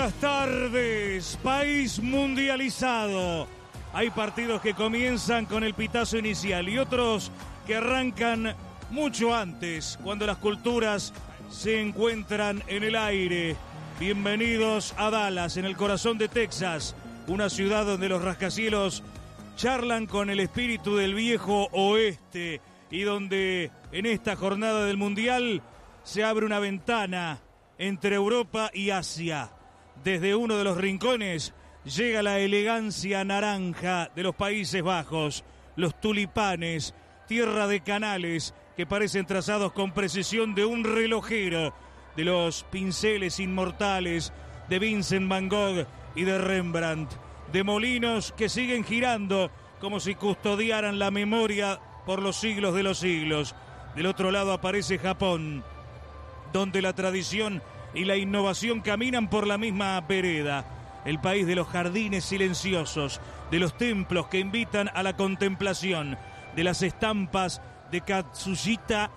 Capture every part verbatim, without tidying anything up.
Buenas tardes, país mundializado. Hay partidos que comienzan con el pitazo inicial y otros que arrancan mucho antes, cuando las culturas se encuentran en el aire. Bienvenidos a Dallas, en el corazón de Texas, una ciudad donde los rascacielos charlan con el espíritu del viejo oeste y donde en esta jornada del Mundial se abre una ventana entre Europa y Asia. Desde uno de los rincones llega la elegancia naranja de los Países Bajos, los tulipanes, tierra de canales que parecen trazados con precisión de un relojero, de los pinceles inmortales de Vincent Van Gogh y de Rembrandt, de molinos que siguen girando como si custodiaran la memoria por los siglos de los siglos. Del otro lado aparece Japón, donde la tradición y la innovación caminan por la misma vereda. El país de los jardines silenciosos, de los templos que invitan a la contemplación, de las estampas de Katsushita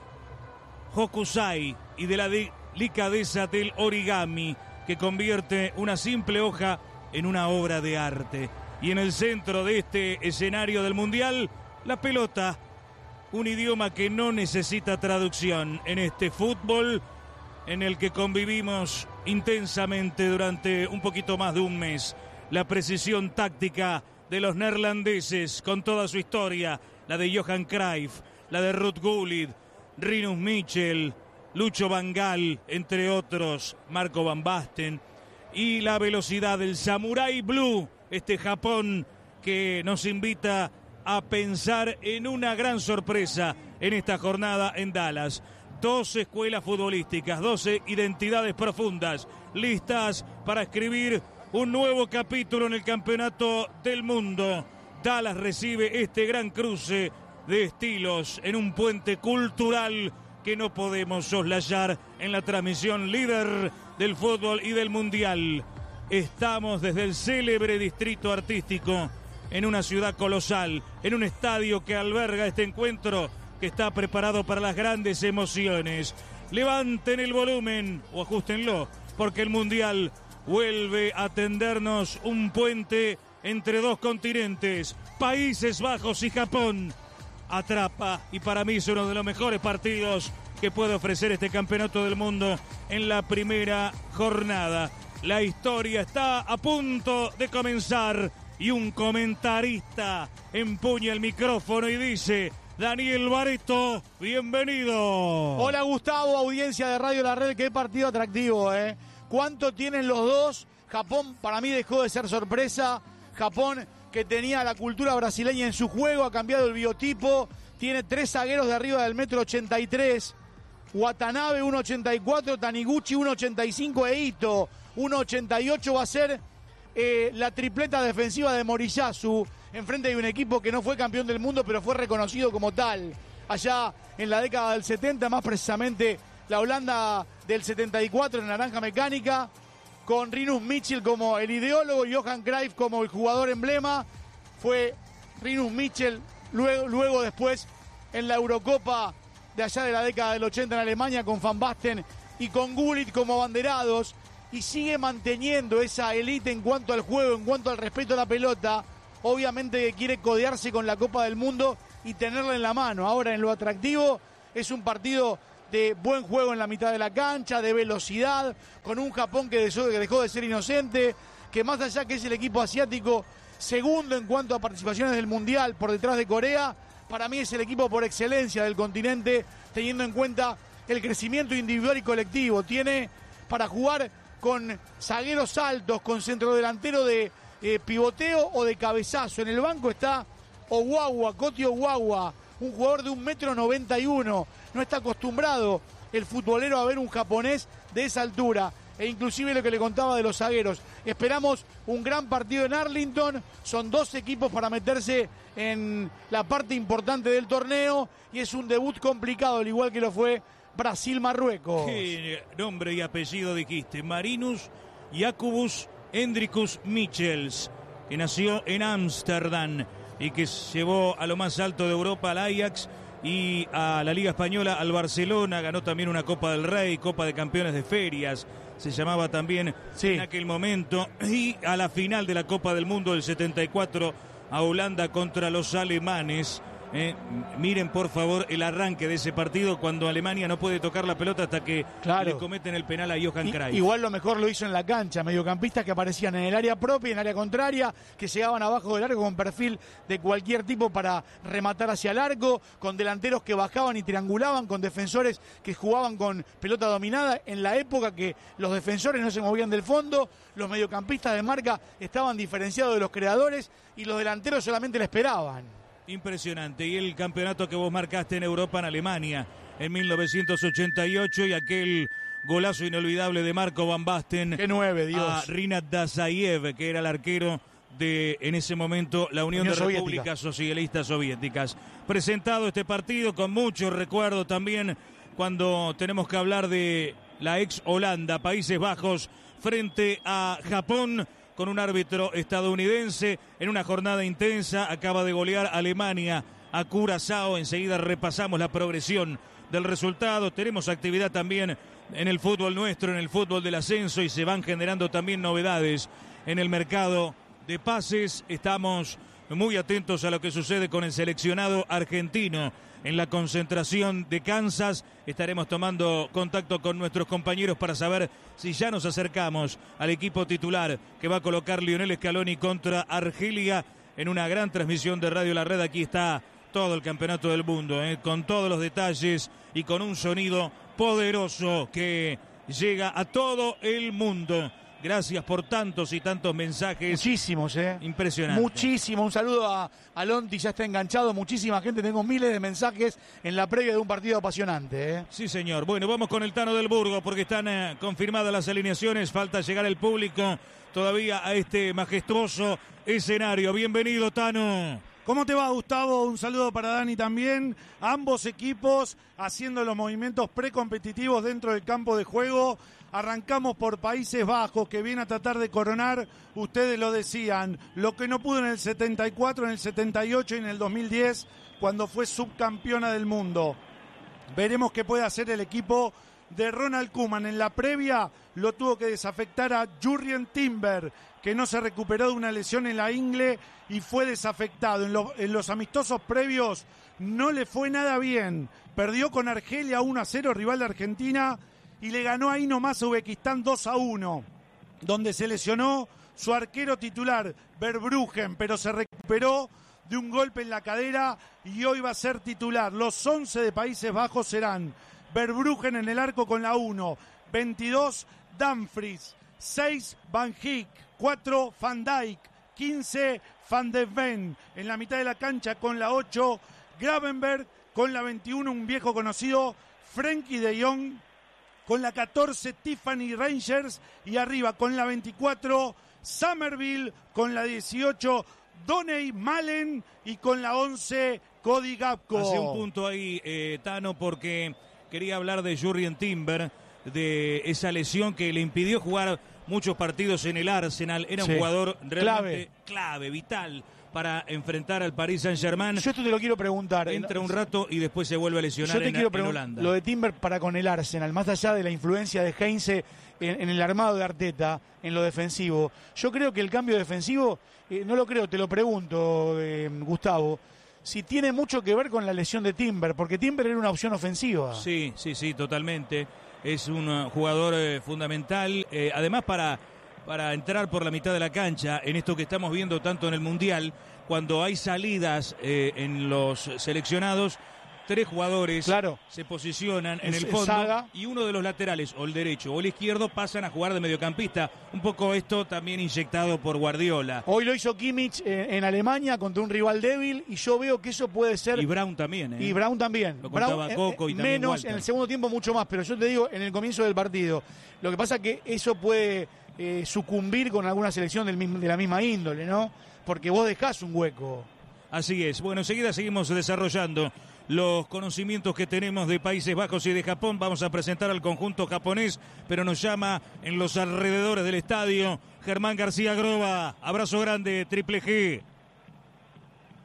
Hokusai y de la delicadeza del origami que convierte una simple hoja en una obra de arte. Y en el centro de este escenario del Mundial, la pelota, un idioma que no necesita traducción en este fútbol en el que convivimos intensamente durante un poquito más de un mes. La precisión táctica de los neerlandeses con toda su historia, la de Johan Cruyff, la de Ruud Gullit, Rinus Michels, Lucho Van Gaal, entre otros, Marco Van Basten, y la velocidad del Samurai Blue, este Japón que nos invita a pensar en una gran sorpresa en esta jornada en Dallas. doce escuelas futbolísticas, doce identidades profundas, listas para escribir un nuevo capítulo en el campeonato del mundo. Dallas recibe este gran cruce de estilos en un puente cultural que no podemos soslayar en la transmisión líder del fútbol y del mundial. Estamos desde el célebre distrito artístico en una ciudad colosal, en un estadio que alberga este encuentro que está preparado para las grandes emociones. Levanten el volumen o ajustenlo, porque el Mundial vuelve a tendernos un puente entre dos continentes, Países Bajos y Japón. Atrapa, y para mí es uno de los mejores partidos que puede ofrecer este campeonato del mundo en la primera jornada. La historia está a punto de comenzar y un comentarista empuña el micrófono y dice: Daniel Barreto, bienvenido. Hola Gustavo, audiencia de Radio La Red, qué partido atractivo, ¿eh? ¿Cuánto tienen los dos? Japón para mí dejó de ser sorpresa. Japón, que tenía la cultura brasileña en su juego, ha cambiado el biotipo. Tiene tres zagueros de arriba del metro ochenta y tres. Watanabe uno ochenta y cuatro, Taniguchi uno ochenta y cinco e Ito uno ochenta y ocho. Va a ser eh, la tripleta defensiva de Moriyasu, enfrente de un equipo que no fue campeón del mundo, pero fue reconocido como tal allá en la década del setenta, más precisamente la Holanda del setenta y cuatro en naranja mecánica, con Rinus Michels como el ideólogo y Johan Cruyff como el jugador emblema. Fue Rinus Michels luego, luego después en la Eurocopa de allá de la década del ochenta en Alemania con Van Basten y con Gullit como abanderados, y sigue manteniendo esa élite en cuanto al juego, en cuanto al respeto a la pelota. Obviamente quiere codearse con la Copa del Mundo y tenerla en la mano. Ahora, en lo atractivo, es un partido de buen juego en la mitad de la cancha, de velocidad, con un Japón que dejó de ser inocente, que más allá que es el equipo asiático segundo en cuanto a participaciones del Mundial por detrás de Corea, para mí es el equipo por excelencia del continente, teniendo en cuenta el crecimiento individual y colectivo. Tiene para jugar con zagueros altos, con centrodelantero de Eh, pivoteo o de cabezazo. En el banco está Owawa, Koti Owawa, un jugador de un metro noventa y uno. No está acostumbrado el futbolero a ver un japonés de esa altura. E inclusive lo que le contaba de los zagueros. Esperamos un gran partido en Arlington. Son dos equipos para meterse en la parte importante del torneo. Y es un debut complicado, al igual que lo fue Brasil-Marruecos. ¿Qué nombre y apellido dijiste? Marinus Jacobus Hendrikus Michels, que nació en Ámsterdam y que llevó a lo más alto de Europa al Ajax y a la Liga Española, al Barcelona, ganó también una Copa del Rey, Copa de Campeones de Ferias, se llamaba también sí. en aquel momento, y a la final de la Copa del Mundo del setenta y cuatro, a Holanda contra los alemanes. Eh, miren por favor el arranque de ese partido cuando Alemania no puede tocar la pelota hasta que claro. le cometen el penal a Johan Cruyff. Igual lo mejor lo hizo en la cancha, mediocampistas que aparecían en el área propia y en el área contraria, que llegaban abajo del arco con perfil de cualquier tipo para rematar hacia el arco, con delanteros que bajaban y triangulaban, con defensores que jugaban con pelota dominada. En la época que los defensores no se movían del fondo, los mediocampistas de marca estaban diferenciados de los creadores y los delanteros solamente le esperaban. Impresionante. Y el campeonato que vos marcaste en Europa, en Alemania, en mil novecientos ochenta y ocho, y aquel golazo inolvidable de Marco Van Basten. ¡Qué nueve, Dios! A Rinat Dazayev, que era el arquero de, en ese momento, la Unión, Unión de Soviética. Repúblicas Socialistas Soviéticas. Presentado este partido con mucho recuerdo también cuando tenemos que hablar de la ex Holanda, Países Bajos, frente a Japón, con un árbitro estadounidense en una jornada intensa. Acaba de golear Alemania a Curazao. Enseguida repasamos la progresión del resultado. Tenemos actividad también en el fútbol nuestro, en el fútbol del ascenso, y se van generando también novedades en el mercado de pases. Estamos muy atentos a lo que sucede con el seleccionado argentino en la concentración de Kansas. Estaremos tomando contacto con nuestros compañeros para saber si ya nos acercamos al equipo titular que va a colocar Lionel Scaloni contra Argelia en una gran transmisión de Radio La Red. Aquí está todo el campeonato del mundo, ¿eh? con todos los detalles y con un sonido poderoso que llega a todo el mundo. Gracias por tantos y tantos mensajes. Muchísimos, ¿eh? Impresionante. Muchísimo. Un saludo a, a Lonti, ya está enganchado. Muchísima gente. Tengo miles de mensajes en la previa de un partido apasionante, ¿eh? Sí, señor. Bueno, vamos con el Tano del Burgo porque están eh, confirmadas las alineaciones. Falta llegar el público todavía a este majestuoso escenario. Bienvenido, Tano. ¿Cómo te va, Gustavo? Un saludo para Dani también. Ambos equipos haciendo los movimientos precompetitivos dentro del campo de juego. Arrancamos por Países Bajos, que viene a tratar de coronar, ustedes lo decían, lo que no pudo en el setenta y cuatro, en el setenta y ocho y en el dos mil diez, cuando fue subcampeona del mundo. Veremos qué puede hacer el equipo de Ronald Koeman. En la previa lo tuvo que desafectar a Jurrien Timber, que no se recuperó de una lesión en la ingle y fue desafectado. En, lo, en los amistosos previos no le fue nada bien. Perdió con Argelia uno a cero, rival de Argentina, y le ganó ahí nomás a Uzbekistán dos a uno, donde se lesionó su arquero titular, Verbruggen, pero se recuperó de un golpe en la cadera y hoy va a ser titular. Los once de Países Bajos serán Verbruggen en el arco con la uno, veintidós Dumfries, seis Van Dijk, cuatro Van Dijk, quince Van de Ven, en la mitad de la cancha con la ocho Gravenberg, con la veintiuno un viejo conocido Frenkie de Jong, con la catorce Tiffany Rangers, y arriba con la veinticuatro Somerville, con la dieciocho Donny Malen y con la once Cody Gakpo. Hace un punto ahí, eh, Tano, porque quería hablar de Jurrien Timber, de esa lesión que le impidió jugar muchos partidos en el Arsenal. Era un sí. jugador realmente clave. clave, vital para enfrentar al Paris Saint-Germain. Yo esto te lo quiero preguntar. Entra un rato y después se vuelve a lesionar Yo te en, quiero en Holanda. Lo de Timber para con el Arsenal, más allá de la influencia de Heinze en, en el armado de Arteta, en lo defensivo. Yo creo que el cambio defensivo, eh, no lo creo, te lo pregunto, eh, Gustavo, si tiene mucho que ver con la lesión de Timber, porque Timber era una opción ofensiva. Sí, sí, sí, totalmente. Es un uh, jugador eh, fundamental, eh, además para... para entrar por la mitad de la cancha en esto que estamos viendo tanto en el Mundial, cuando hay salidas eh, en los seleccionados, tres jugadores claro. se posicionan en el fondo Saga. Y uno de los laterales, o el derecho o el izquierdo, pasan a jugar de mediocampista. Un poco esto también inyectado por Guardiola. Hoy lo hizo Kimmich en, en Alemania contra un rival débil y yo veo que eso puede ser... Y Brown también. ¿eh? Y Brown también. Lo contaba Brown, Coco y eh, también menos, Walter. En el segundo tiempo mucho más, pero yo te digo, en el comienzo del partido. Lo que pasa es que eso puede eh, sucumbir con alguna selección del mismo, de la misma índole, ¿no? Porque vos dejás un hueco. Así es. Bueno, enseguida seguimos desarrollando los conocimientos que tenemos de Países Bajos y de Japón. Vamos a presentar al conjunto japonés, pero nos llama en los alrededores del estadio Germán García Groba. Abrazo grande, Triple G.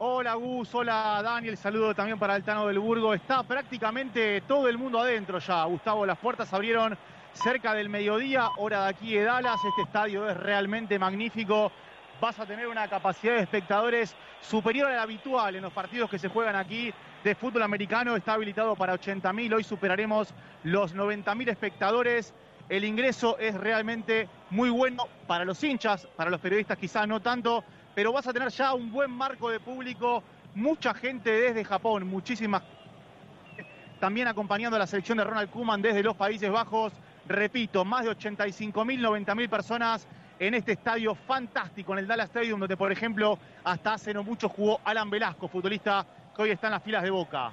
Hola Gus, hola Daniel, saludo también para el Tano del Burgo. Está prácticamente todo el mundo adentro ya, Gustavo. Las puertas abrieron cerca del mediodía, hora de aquí de Dallas. Este estadio es realmente magnífico. Vas a tener una capacidad de espectadores superior a la habitual en los partidos que se juegan aquí de fútbol americano. Está habilitado para ochenta mil, hoy superaremos los noventa mil espectadores. El ingreso es realmente muy bueno para los hinchas, para los periodistas quizás no tanto, pero vas a tener ya un buen marco de público, mucha gente desde Japón, muchísimas, también acompañando a la selección de Ronald Koeman desde los Países Bajos. Repito, más de ochenta y cinco mil, noventa mil personas en este estadio fantástico, en el Dallas Stadium, donde por ejemplo hasta hace no mucho jugó Alan Velasco, futbolista que hoy está en las filas de Boca.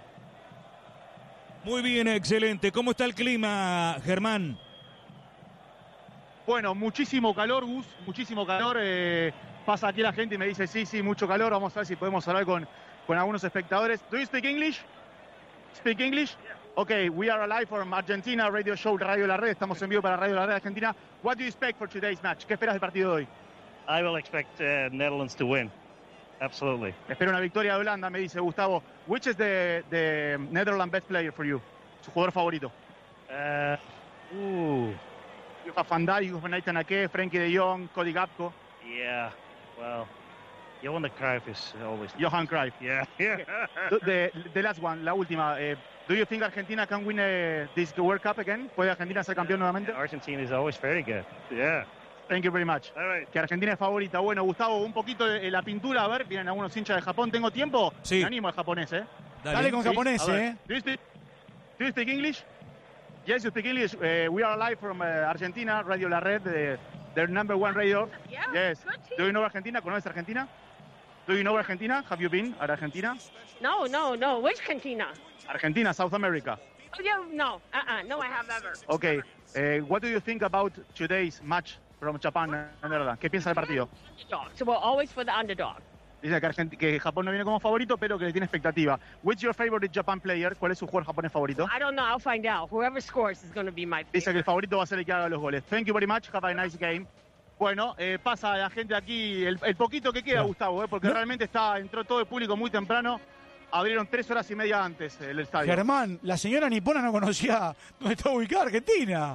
Muy bien, excelente. ¿Cómo está el clima, Germán? Bueno, muchísimo calor, Gus, muchísimo calor. Eh, pasa aquí la gente y me dice, sí, sí, mucho calor. Vamos a ver si podemos hablar con, con algunos espectadores. Do you speak English? Speak English? Okay, we are live from Argentina, radio show Radio La Red. Estamos en vivo para Radio La Red Argentina. What do you expect for today's match? ¿Qué esperas del partido de hoy? I will expect uh, Netherlands to win. Absolutely. Espero una victoria de Holanda, me dice Gustavo. Which is the, the Netherlands best player for you? Su jugador favorito. Uh, ooh. You have Van Dijk, you have Nathan Ake, Frenkie de Jong, Cody Gakpo. Yeah, well, Johan Cruyff is always... Johan Cruyff. Yeah, yeah. the, the last one, la última. Uh, do you think Argentina can win uh, this World Cup again? ¿Puede Argentina ser campeón nuevamente? Argentina is always very good. Yeah. Thank you very much. All right. Que Argentina es favorita. Bueno, Gustavo, un poquito de la pintura. A ver, vienen algunos hinchas de Japón. ¿Tengo tiempo? Sí. Me animo al japonés, ¿eh? Dale, Dale con ¿Sí? japonés, ¿eh? Do you, speak, do you speak English? Yes, you speak English. Uh, we are live from uh, Argentina, Radio La Red, uh, their number one radio. Yeah, yes. good team. Do you know Argentina? ¿Conoces Argentina? Do you know Argentina? Have you been at Argentina? No, no, no. Which cantina? Argentina, South America. Oh, yeah, no. Uh-uh. No, I have ever. Okay. Uh, what do you think about today's match from Japan and Netherlands? ¿Qué piensa del partido? Underdog. So we're always for the underdog. Dice que, Argent- que Japón no viene como favorito, pero que le tiene expectativa. Which your favorite Japan player? ¿Cuál es su jugador japonés favorito? I don't know. I'll find out. Whoever scores is going to be my Dice favorite. que el favorito va a ser el que haga los goles. Thank you very much. Have a nice game. Bueno, eh, pasa la gente aquí, el, el poquito que queda, No. Gustavo, eh, porque No. realmente está, entró todo el público muy temprano. Abrieron tres horas y media antes el estadio. Germán, la señora nipona no conocía dónde está ubicada Argentina.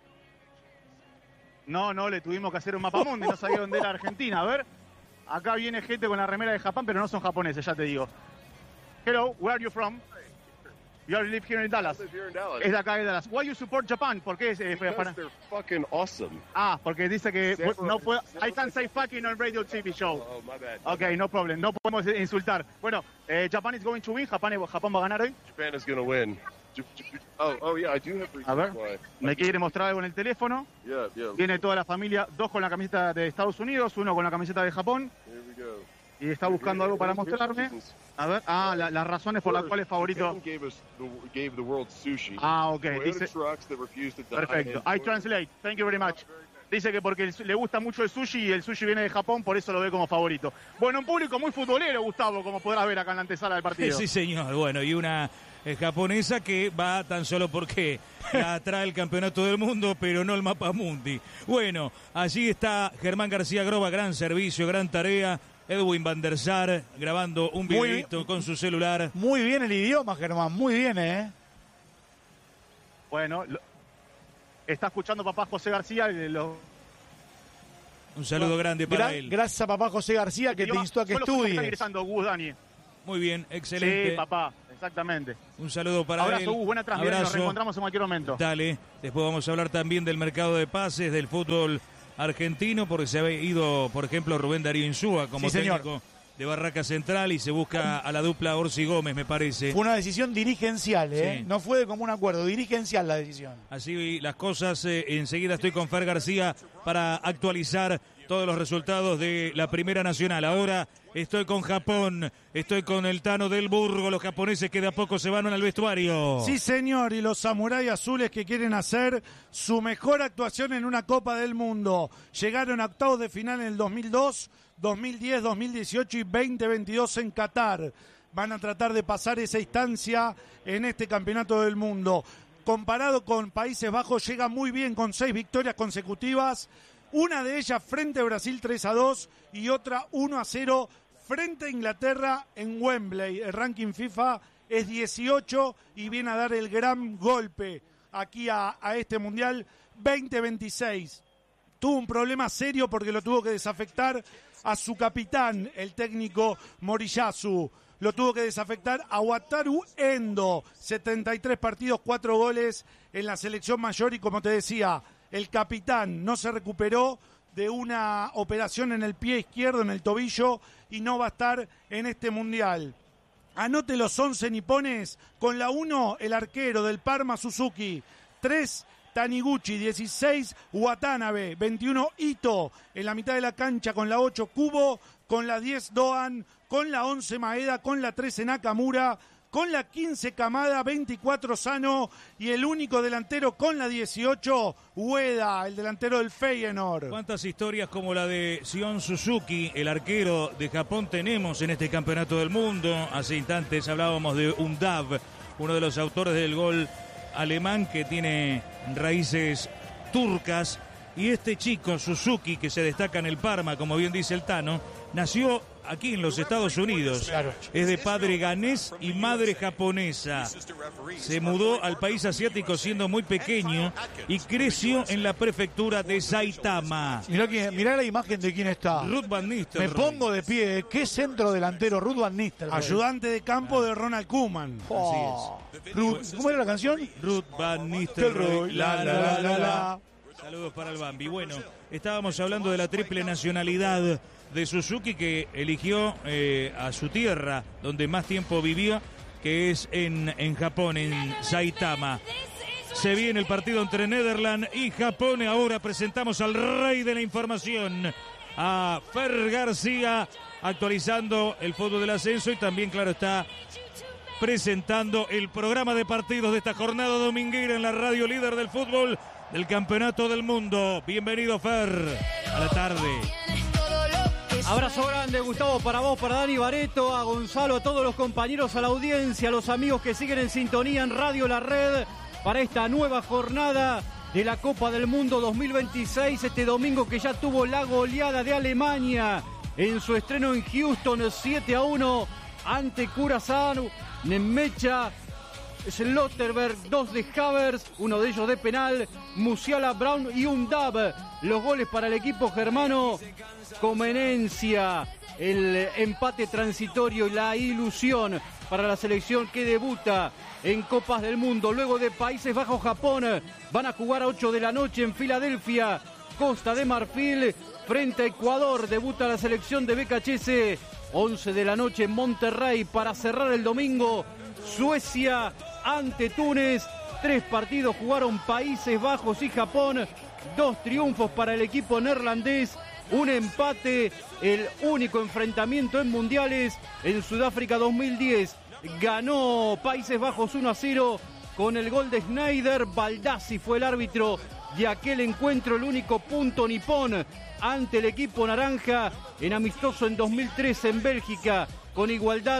No, no, le tuvimos que hacer un mapa mundi, no sabía dónde era Argentina. A ver, acá viene gente con la remera de Japón, pero no son japoneses, ya te digo. Hello, where are you from? You live here in Dallas. I live here in Dallas. Es de acá de Dallas. Why you support Japan? ¿Por qué? Eh, Because para- they're fucking awesome. Ah, porque dice que Several- no puedo. I several- can't say fucking on radio T V show. Oh, my bad. Ok, no problem. No podemos insultar. Bueno, eh, Japan is going to win. Japón, Japón va a ganar hoy. Japan is going to win. J- J- Oh, oh yeah, I do have A ver, reasons why. me quiere mostrar algo en el teléfono. Yeah, yeah. Viene toda la familia, dos con la camiseta de Estados Unidos, uno con la camiseta de Japón. Here we go. Y está buscando algo para mostrarme. A ver, ah, la- las razones por las First, cuales favorito. Japan gave us the, gave the world sushi. Ah, ok. Toyota Dice, trucks that refused to die. perfecto. and I translate. Thank you very much. Dice que porque el- le gusta mucho el sushi y el sushi viene de Japón, por eso lo ve como favorito. Bueno, un público muy futbolero, Gustavo, como podrás ver acá en la antesala del partido. Sí, señor. Bueno, y una eh, japonesa que va tan solo porque la trae el campeonato del mundo, pero no el mapa mundi. Bueno, allí está Germán García Groba, gran servicio, gran tarea. Edwin van der Sar grabando un Muy videito con su celular. Muy bien el idioma, Germán, muy bien, ¿eh? Bueno, lo- está escuchando papá José García. y Lo, Un saludo grande para Gra- él. gracias a papá José García que te idioma- este instó a que son los únicos que están estudies. ingresando, Gus, Dani. Muy bien, excelente. Sí, papá, exactamente. Un saludo para Abrazo, él. Gus, buena transmisión. Nos Abrazo. reencontramos en cualquier momento. Dale, después vamos a hablar también del mercado de pases, del fútbol argentino, porque se ha ido, por ejemplo, Rubén Darío Insúa como Sí, señor. técnico de Barraca Central y se busca a la dupla Orsi Gómez, me parece. Fue una decisión dirigencial, ¿eh? Sí. No fue de común acuerdo, dirigencial la decisión. Así las cosas, eh, enseguida estoy con Fer García para actualizar todos los resultados de la Primera Nacional. Ahora estoy con Japón, estoy con el Tano del Burgo, los japoneses que de a poco se van al vestuario. Sí, señor, y los samuráis azules que quieren hacer su mejor actuación en una Copa del Mundo. Llegaron a octavos de final en el dos mil dos, dos mil diez, dos mil dieciocho y veinte veintidós en Qatar. Van a tratar de pasar esa instancia en este Campeonato del Mundo. Comparado con Países Bajos, llega muy bien con seis victorias consecutivas. Una de ellas frente a Brasil tres a dos y otra uno a cero frente a Inglaterra en Wembley. El ranking FIFA es dieciocho y viene a dar el gran golpe aquí a, a este Mundial veinte veintiséis. Tuvo un problema serio porque lo tuvo que desafectar a su capitán, el técnico Moriyasu. Lo tuvo que desafectar a Wataru Endo. setenta y tres partidos, cuatro goles en la selección mayor y como te decía, el capitán no se recuperó de una operación en el pie izquierdo, en el tobillo, y no va a estar en este Mundial. Anote los once nipones. Con la uno, el arquero del Parma, Suzuki. tres, Taniguchi. dieciséis, Watanabe. veintiuno, Ito. En la mitad de la cancha con la ocho, Kubo. Con la diez, Doan. Con la once, Maeda. Con la trece, Nakamura. Con la quince, Kamada. veinticuatro, Sano. Y el único delantero con la dieciocho, Ueda, el delantero del Feyenoord. ¿Cuántas historias como la de Sion Suzuki, el arquero de Japón, tenemos en este campeonato del mundo? Hace instantes hablábamos de Undav, uno de los autores del gol alemán que tiene raíces turcas. Y este chico, Suzuki, que se destaca en el Parma, como bien dice el Tano, nació aquí en los Estados Unidos. Claro. Es de padre ganés y madre japonesa. Se mudó al país asiático siendo muy pequeño y creció en la prefectura de Saitama. Mirá, quién, mirá la imagen de quién está. Ruud van Nistelrooy. Me pongo de pie. ¿Qué centro delantero? Ruud van Nistelrooy. Ayudante de campo de Ronald Koeman. Oh. Ruud- ¿Cómo era la canción? Ruud van Nistelrooy. La, la, la, la, la. Saludos para el Bambi. Bueno, estábamos hablando de la triple nacionalidad de Suzuki, que eligió eh, a su tierra, donde más tiempo vivió, que es en, en Japón, en Saitama. Se viene el partido entre Netherlands y Japón. Ahora presentamos al rey de la información, a Fer García, actualizando el fútbol del ascenso y también, claro está, presentando el programa de partidos de esta jornada dominguera en la radio líder del fútbol del Campeonato del Mundo. Bienvenido, Fer, a la tarde. Abrazo grande, Gustavo, para vos, para Dani Bareto, a Gonzalo, a todos los compañeros, a la audiencia, a los amigos que siguen en sintonía en Radio La Red para esta nueva jornada de la Copa del Mundo dos mil veintiséis, este domingo que ya tuvo la goleada de Alemania en su estreno en Houston, siete a uno ante Curazao. Nemecha, Slotterberg, dos de Havers, uno de ellos de penal, Musiala, Brown y Undav. Los goles para el equipo germano. Comenencia, el empate transitorio y la ilusión para la selección que debuta en Copas del Mundo. Luego de Países Bajos, Japón, van a jugar a ocho de la noche en Filadelfia. Costa de Marfil frente a Ecuador. Debuta la selección de B K H S. once de la noche en Monterrey para cerrar el domingo. Suecia ante Túnez. Tres partidos jugaron Países Bajos y Japón. Dos triunfos para el equipo neerlandés. Un empate, el único enfrentamiento en mundiales. En Sudáfrica dos mil diez ganó Países Bajos uno a cero con el gol de Sneijder. Baldassi fue el árbitro de aquel encuentro, el único punto nipón ante el equipo naranja en amistoso en dos mil trece en Bélgica, con igualdad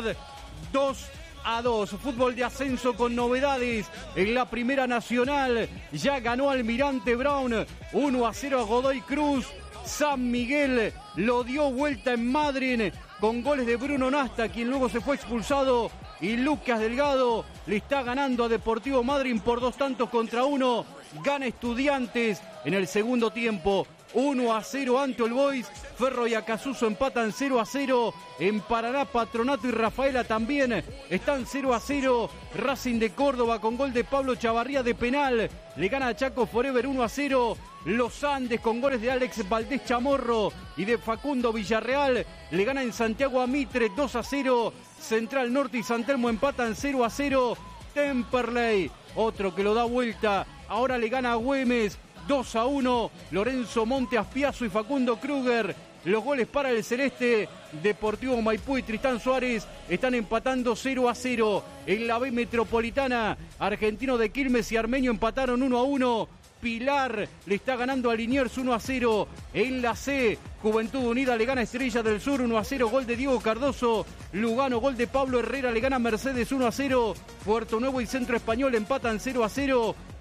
dos a dos. Fútbol de ascenso con novedades en la Primera Nacional. Ya ganó Almirante Brown uno a cero a Godoy Cruz. San Miguel lo dio vuelta en Madrid con goles de Bruno Nasta, quien luego se fue expulsado, y Lucas Delgado le está ganando a Deportivo Madryn por dos tantos contra uno. Gana Estudiantes en el segundo tiempo, uno a cero ante All Boys. Ferro y Acasuso empatan cero a cero. En Paraná, Patronato y Rafaela también están cero a cero. Racing de Córdoba con gol de Pablo Chavarría de penal le gana a Chaco Forever uno a cero. Los Andes con goles de Alex Valdés Chamorro y de Facundo Villarreal le gana en Santiago a Mitre dos a cero. Central Norte y San Telmo empatan cero a cero. Temperley, otro que lo da vuelta, ahora le gana a Güemes dos a uno. Lorenzo Monte Aspiazo y Facundo Kruger. Los goles para el celeste. Deportivo Maipú y Tristán Suárez están empatando cero a cero. En la B Metropolitana, Argentino de Quilmes y Armenio empataron uno a uno. Pilar le está ganando a Liniers uno a cero. En la C, Juventud Unida le gana a Estrella del Sur uno a cero. Gol de Diego Cardoso. Lugano, gol de Pablo Herrera, le gana a Mercedes uno a cero. Puerto Nuevo y Centro Español empatan cero a cero.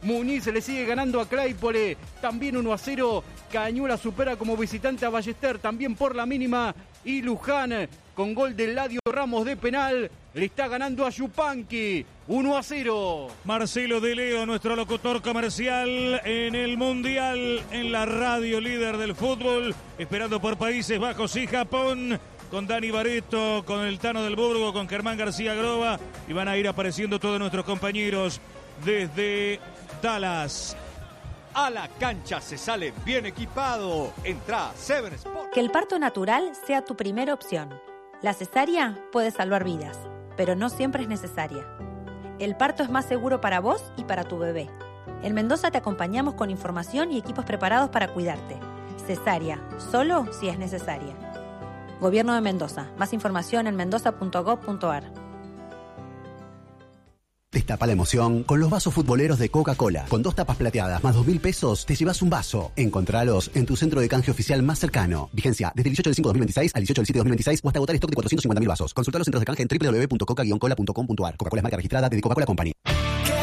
Muniz le sigue ganando a Claypole, también uno a cero. Cañuelas supera como visitante a Ballester, también por la mínima. Y Luján, con gol de Eladio Ramos de penal, le está ganando a Yupanqui, uno a cero. Marcelo de Leo, nuestro locutor comercial en el Mundial, en la radio líder del fútbol, esperando por Países Bajos y Japón, con Dani Barreto, con el Tano del Burgo, con Germán García Groba, y van a ir apareciendo todos nuestros compañeros desde Dallas. A la cancha se sale bien equipado. Entra a Seven Sports. Que el parto natural sea tu primera opción. La cesárea puede salvar vidas, pero no siempre es necesaria. El parto es más seguro para vos y para tu bebé. En Mendoza te acompañamos con información y equipos preparados para cuidarte. Cesárea, solo si es necesaria. Gobierno de Mendoza. Más información en mendoza punto gob punto ar. Destapa la emoción con los vasos futboleros de Coca-Cola. Con dos tapas plateadas más dos mil pesos, te llevas un vaso. Encontralos en tu centro de canje oficial más cercano. Vigencia desde el dieciocho del cinco de dos mil veintiséis al dieciocho del siete de dos mil veintiséis o hasta agotar stock de cuatrocientos cincuenta mil vasos. Consulta los centros de canje en doble u doble u doble u punto coca guion cola punto com punto ar. Coca-Cola es marca registrada de Coca-Cola Company.